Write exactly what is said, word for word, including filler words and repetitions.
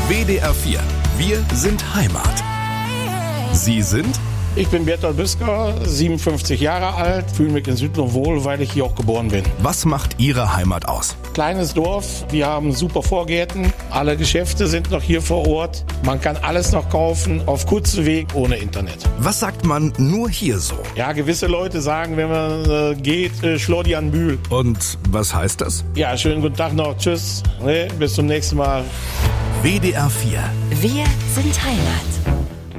W D R vier. Wir sind Heimat. Sie sind? Ich bin Bertolt Büsker, siebenundfünfzig Jahre alt, fühle mich in Südlohn wohl, weil ich hier auch geboren bin. Was macht Ihre Heimat aus? Kleines Dorf, wir haben super Vorgärten, alle Geschäfte sind noch hier vor Ort. Man kann alles noch kaufen, auf kurzem Weg, ohne Internet. Was sagt man nur hier so? Ja, gewisse Leute sagen, wenn man äh, geht, äh, Schlordi an Bühl. Und was heißt das? Ja, schönen guten Tag noch, tschüss, ne, bis zum nächsten Mal. W D R vier. Wir sind Heimat.